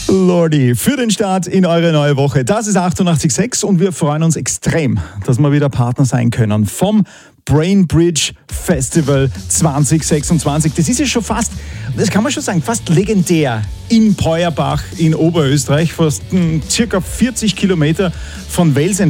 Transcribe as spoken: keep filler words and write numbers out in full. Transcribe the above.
Lordi, für den Start in eure neue Woche. Das ist achtundachtzig Komma sechs und wir freuen uns extrem, dass wir wieder Partner sein können vom Brainbridge Festival zwanzig sechsundzwanzig. Das ist ja schon fast, das kann man schon sagen, fast legendär in Peuerbach in Oberösterreich, fast mh, circa vierzig Kilometer von Wels entfernt.